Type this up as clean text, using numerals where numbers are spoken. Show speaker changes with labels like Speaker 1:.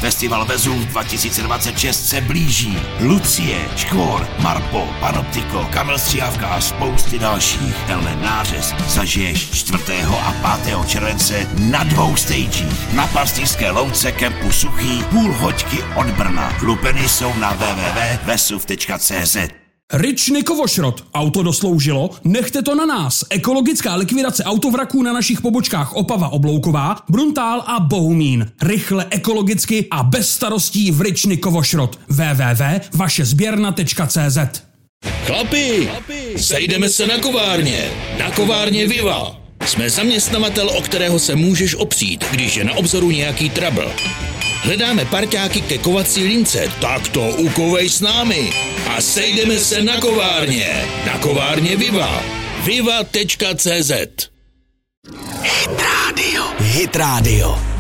Speaker 1: Festival Vezuv 2026 se blíží. Lucie, Škvor, Marpo, Panoptiko, Kamil Stříhavka a spousty dalších. Tenhle nářez zažiješ 4. a 5. července na 2 stagích. Na Pastýřské louce kempu Suchý, půl hoďky od Brna. Lupeny jsou na www.vesuv.cz.
Speaker 2: Ryčny Kovošrot. Auto dosloužilo? Nechte to na nás. Ekologická likvidace autovraků na našich pobočkách Opava Oblouková, Bruntál a Bohumín. Rychle, ekologicky a bez starostí v Ryčny Kovošrot. www.vašezběrna.cz.
Speaker 3: Chlapi, sejdeme se na kovárně. Na kovárně Viva. Jsme zaměstnavatel, o kterého se můžeš opřít, když je na obzoru nějaký trouble. Hledáme parťáky ke kovací lince, tak to ukovej s námi. A sejdeme se na kovárně. Na kovárně Viva. Viva.cz.
Speaker 1: Hit Radio.